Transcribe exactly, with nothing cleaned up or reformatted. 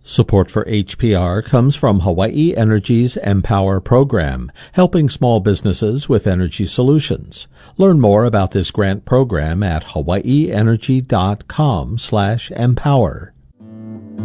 Support for H P R comes from Hawaii Energy's Empower program, helping small businesses with energy solutions. Learn more about this grant program at hawaiienergy.com slash empower.